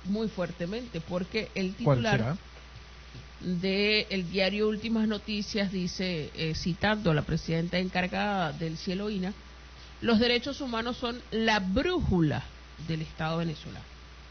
muy fuertemente, porque el titular del diario Últimas Noticias dice, citando a la presidenta encargada del Cielo INA, los derechos humanos son la brújula del Estado venezolano.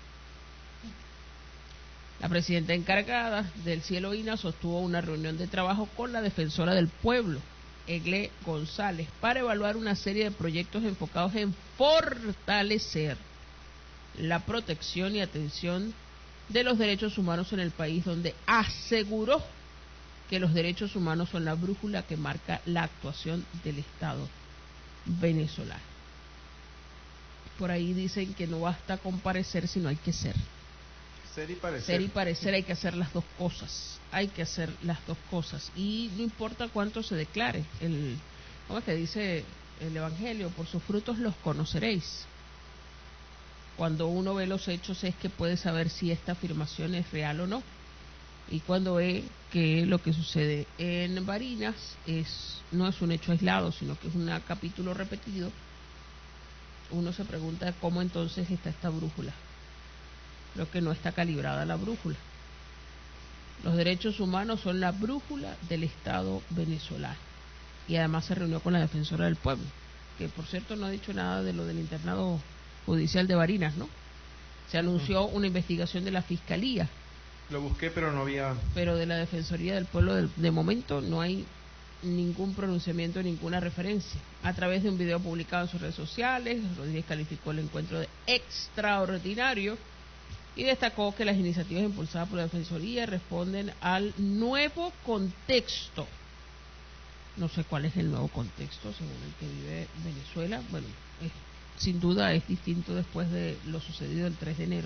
La presidenta encargada del Cielo INA sostuvo una reunión de trabajo con la defensora del pueblo, Egle González, para evaluar una serie de proyectos enfocados en fortalecer la protección y atención de los derechos humanos en el país, donde aseguró que los derechos humanos son la brújula que marca la actuación del Estado venezolano. Por ahí dicen que no basta con parecer, sino hay que ser. Ser y parecer. Ser y parecer, hay que hacer las dos cosas. Hay que hacer las dos cosas. Y no importa cuánto se declare. ¿Cómo es que dice el Evangelio? Por sus frutos los conoceréis. Cuando uno ve los hechos es que puede saber si esta afirmación es real o no. Y cuando ve que lo que sucede en Barinas no es un hecho aislado, sino que es un capítulo repetido, uno se pregunta cómo entonces está esta brújula. Creo que no está calibrada la brújula. Los derechos humanos son la brújula del Estado venezolano. Y además se reunió con la defensora del pueblo, que por cierto no ha dicho nada de lo del internado judicial de Barinas, ¿no? Se anunció una investigación de la Fiscalía. Lo busqué, pero no había... Pero de la Defensoría del Pueblo, de momento, no hay ningún pronunciamiento, ninguna referencia. A través de un video publicado en sus redes sociales, Rodríguez calificó el encuentro de extraordinario y destacó que las iniciativas impulsadas por la Defensoría responden al nuevo contexto. No sé cuál es el nuevo contexto según el que vive Venezuela. Bueno, sin duda es distinto después de lo sucedido el 3 de enero.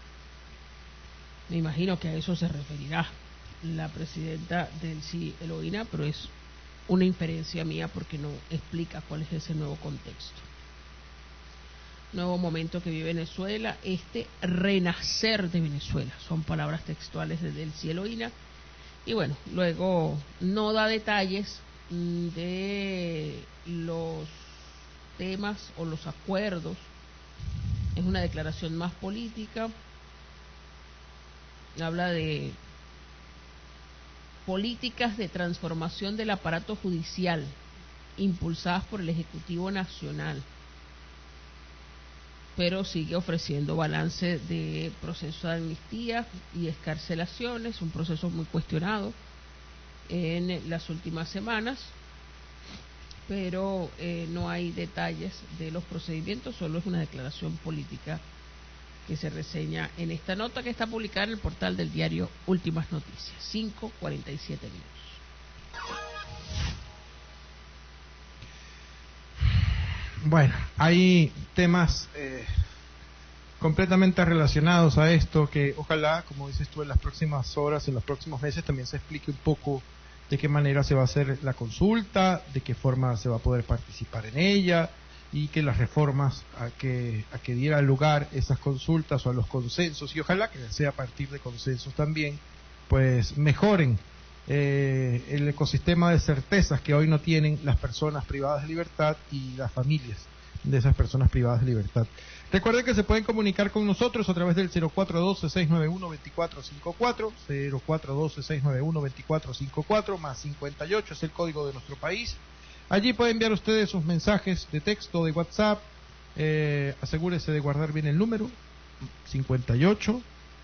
Me imagino que a eso se referirá la presidenta del Cielo INA, pero es una inferencia mía porque no explica cuál es ese nuevo contexto. Nuevo momento que vive Venezuela, este renacer de Venezuela, son palabras textuales del Cielo INA. Y bueno, luego no da detalles de los temas o los acuerdos, es una declaración más política, habla de políticas de transformación del aparato judicial impulsadas por el Ejecutivo Nacional, pero sigue ofreciendo balance de proceso de amnistía y excarcelaciones, un proceso muy cuestionado en las últimas semanas, pero no hay detalles de los procedimientos, solo es una declaración política que se reseña en esta nota que está publicada en el portal del diario Últimas Noticias, 5:47 minutos. Bueno, hay temas completamente relacionados a esto que ojalá, como dices tú, en las próximas horas, en los próximos meses también se explique un poco de qué manera se va a hacer la consulta, de qué forma se va a poder participar en ella y que las reformas a que diera lugar esas consultas o a los consensos, y ojalá que sea a partir de consensos también, pues mejoren el ecosistema de certezas que hoy no tienen las personas privadas de libertad y las familias de esas personas privadas de libertad. Recuerden que se pueden comunicar con nosotros a través del 0412-691-2454, 0412-691-2454, más 58 es el código de nuestro país. Allí pueden enviar ustedes sus mensajes de texto, de WhatsApp, asegúrese de guardar bien el número, 58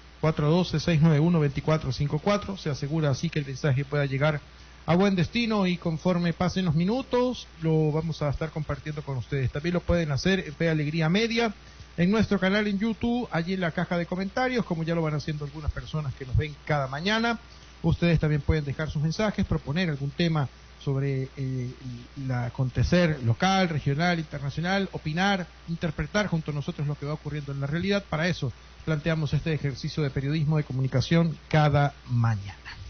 412-691-2454, se asegura así que el mensaje pueda llegar a buen destino y conforme pasen los minutos lo vamos a estar compartiendo con ustedes. También lo pueden hacer en Fe Alegría Media, en nuestro canal en YouTube, allí en la caja de comentarios, como ya lo van haciendo algunas personas que nos ven cada mañana. Ustedes también pueden dejar sus mensajes, proponer algún tema sobre el acontecer local, regional, internacional, opinar, interpretar junto a nosotros lo que va ocurriendo en la realidad. Para eso planteamos este ejercicio de periodismo de comunicación cada mañana.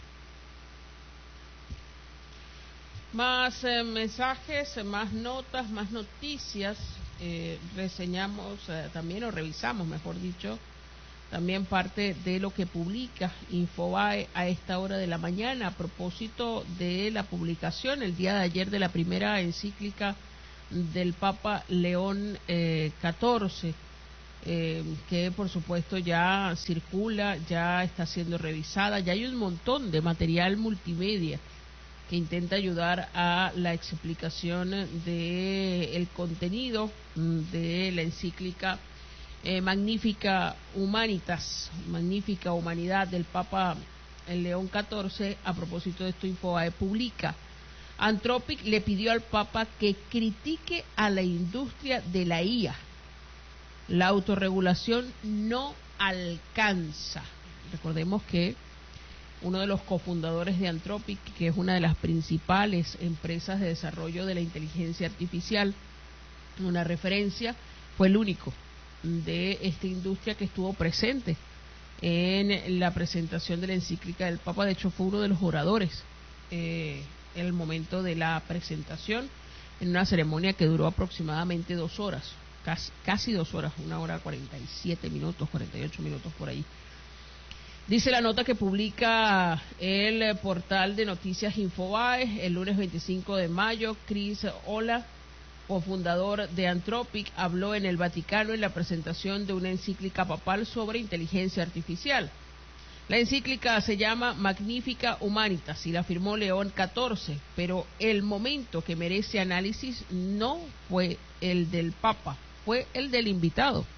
Más mensajes, más notas, más noticias. Reseñamos también, o revisamos, mejor dicho, también parte de lo que publica Infobae a esta hora de la mañana a propósito de la publicación el día de ayer de la primera encíclica del Papa León XIV. que por supuesto ya circula, ya está siendo revisada, ya hay un montón de material multimedia que intenta ayudar a la explicación del contenido de la encíclica Magnifica Humanitas, Magnífica Humanidad del Papa León XIV. A propósito de esto, Infobae publica: Anthropic le pidió al Papa que critique a la industria de la IA. La autorregulación no alcanza. Recordemos que uno de los cofundadores de Anthropic, que es una de las principales empresas de desarrollo de la inteligencia artificial, una referencia, fue el único de esta industria que estuvo presente en la presentación de la encíclica del Papa. De hecho, fue uno de los oradores en el momento de la presentación, en una ceremonia que duró aproximadamente 2 horas, casi 2 horas, 1 hora 47 minutos, 48 minutos por ahí. Dice la nota que publica el portal de noticias Infobae el lunes 25 de mayo, Chris Olah, cofundador de Anthropic, habló en el Vaticano en la presentación de una encíclica papal sobre inteligencia artificial. La encíclica se llama Magnifica Humanitas y la firmó León XIV, pero el momento que merece análisis no fue el del Papa, fue el del invitado.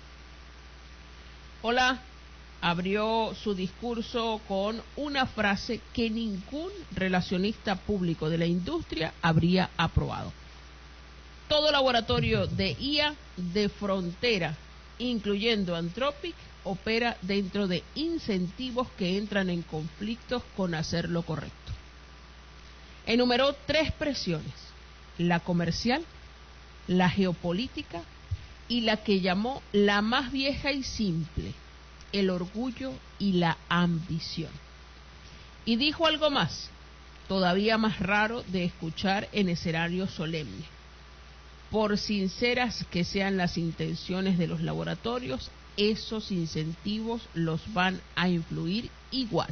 Olah abrió su discurso con una frase que ningún relacionista público de la industria habría aprobado: todo laboratorio de IA de frontera, incluyendo Anthropic, opera dentro de incentivos que entran en conflictos con hacer lo correcto. Enumeró 3 presiones: la comercial, la geopolítica y la que llamó la más vieja y simple: el orgullo y la ambición. Y dijo algo más, todavía más raro de escuchar en escenario solemne: por sinceras que sean las intenciones de los laboratorios, esos incentivos los van a influir igual.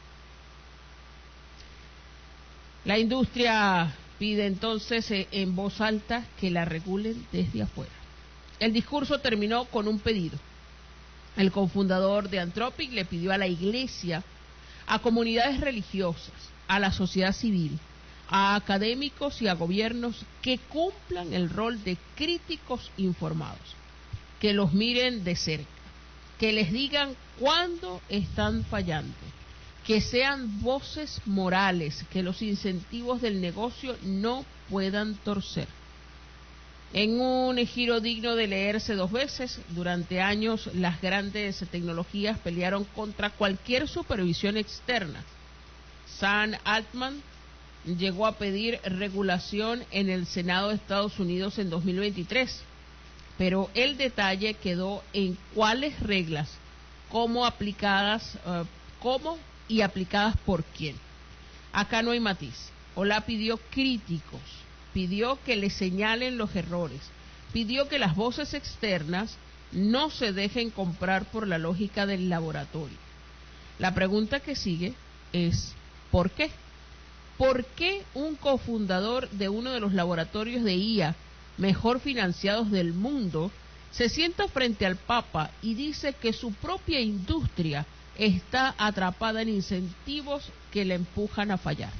La industria pide entonces en voz alta que la regulen desde afuera. El discurso terminó con un pedido. El cofundador de Anthropic le pidió a la Iglesia, a comunidades religiosas, a la sociedad civil, a académicos y a gobiernos que cumplan el rol de críticos informados, que los miren de cerca, que les digan cuándo están fallando, que sean voces morales, que los incentivos del negocio no puedan torcer. En un giro digno de leerse 2 veces, durante años las grandes tecnologías pelearon contra cualquier supervisión externa. Sam Altman llegó a pedir regulación en el Senado de Estados Unidos en 2023, pero el detalle quedó en cuáles reglas, cómo y aplicadas por quién. Acá no hay matiz. Olah pidió críticos, pidió que le señalen los errores, pidió que las voces externas no se dejen comprar por la lógica del laboratorio. La pregunta que sigue es ¿por qué? ¿Por qué un cofundador de uno de los laboratorios de IA mejor financiados del mundo se sienta frente al Papa y dice que su propia industria está atrapada en incentivos que le empujan a fallar?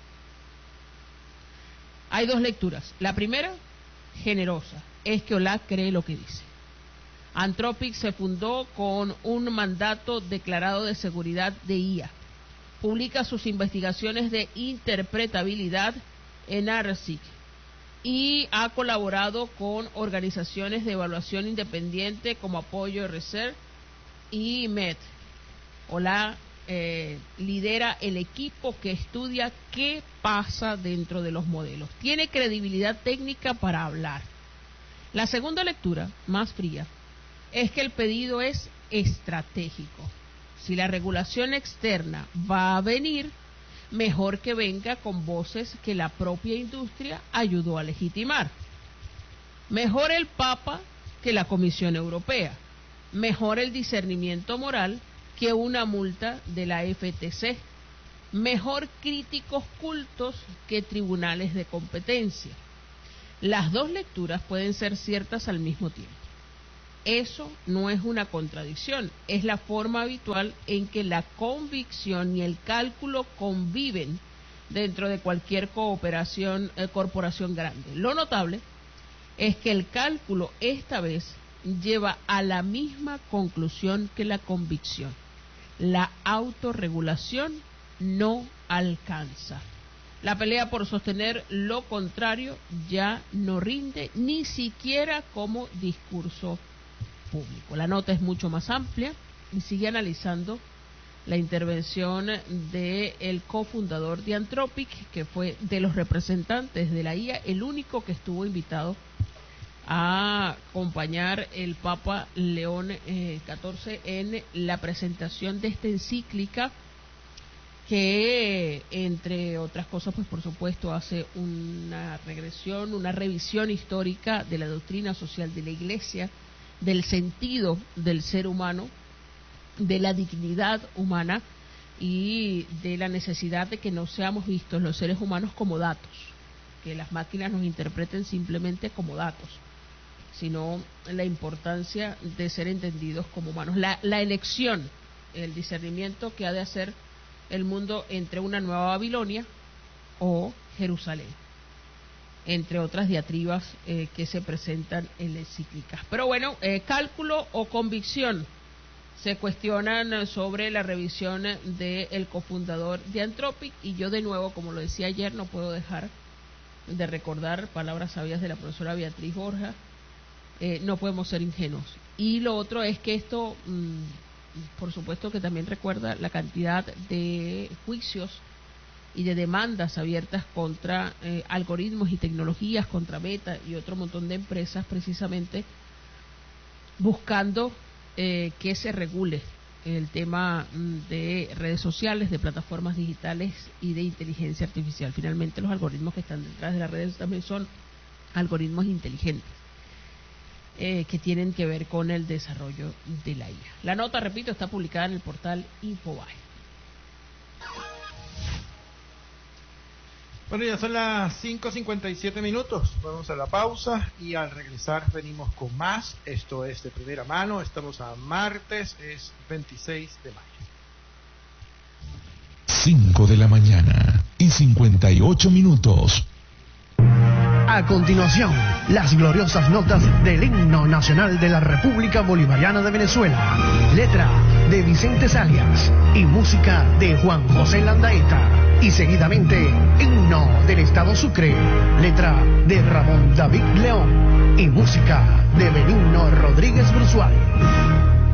Hay 2 lecturas. La primera, generosa, es que Olah cree lo que dice. Anthropic se fundó con un mandato declarado de seguridad de IA. Publica sus investigaciones de interpretabilidad en ARSIC y ha colaborado con organizaciones de evaluación independiente como Apoyo Research y MED. Olah lidera el equipo que estudia qué pasa dentro de los modelos. Tiene credibilidad técnica para hablar. La segunda lectura, más fría, es que el pedido es estratégico. Si la regulación externa va a venir, mejor que venga con voces que la propia industria ayudó a legitimar. Mejor el Papa que la Comisión Europea. Mejor el discernimiento moral que una multa de la FTC. Mejor críticos cultos que tribunales de competencia. Las 2 lecturas pueden ser ciertas al mismo tiempo. eso no es una contradicción, es la forma habitual en que la convicción y el cálculo conviven dentro de cualquier corporación grande. Lo notable es que el cálculo esta vez lleva a la misma conclusión que la convicción. La autorregulación no alcanza. La pelea por sostener lo contrario ya no rinde ni siquiera como discurso público. La nota es mucho más amplia y sigue analizando la intervención del cofundador de Anthropic, que fue de los representantes de la IA, el único que estuvo invitado a acompañar el Papa León XIV en la presentación de esta encíclica que, entre otras cosas, pues por supuesto hace una regresión, una revisión histórica de la doctrina social de la Iglesia, del sentido del ser humano, de la dignidad humana y de la necesidad de que no seamos vistos los seres humanos como datos, que las máquinas nos interpreten simplemente como datos, sino la importancia de ser entendidos como humanos. La elección, el discernimiento que ha de hacer el mundo entre una nueva Babilonia o Jerusalén, entre otras diatribas que se presentan en la encíclica. Pero bueno, cálculo o convicción se cuestionan sobre la revisión del cofundador de Anthropic, y yo de nuevo, como lo decía ayer, no puedo dejar de recordar palabras sabias de la profesora Beatriz Borja. No podemos ser ingenuos. Y lo otro es que esto, por supuesto que también recuerda la cantidad de juicios y de demandas abiertas contra algoritmos y tecnologías, contra Meta y otro montón de empresas, precisamente buscando que se regule el tema de redes sociales, de plataformas digitales y de inteligencia artificial. Finalmente, los algoritmos que están detrás de las redes también son algoritmos inteligentes que tienen que ver con el desarrollo de la IA. La nota, repito, está publicada en el portal Infobae. Bueno, ya son las 5:57 minutos. Vamos a la pausa y al regresar venimos con más. Esto es de primera mano. Estamos a martes, es 26 de mayo. 5 de la mañana y 58 minutos. A continuación, las gloriosas notas del himno nacional de la República Bolivariana de Venezuela. Letra de Vicente Salias y música de Juan José Landaeta. Y seguidamente, himno del Estado Sucre. Letra de Ramón David León y música de Benigno Rodríguez Brusual.